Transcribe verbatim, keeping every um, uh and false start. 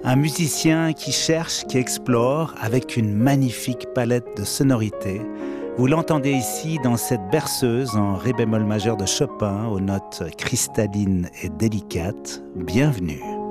Un musicien qui cherche, qui explore avec une magnifique palette de sonorités. Vous l'entendez ici dans cette berceuse en ré bémol majeur de Chopin aux notes cristallines et délicates. Bienvenue.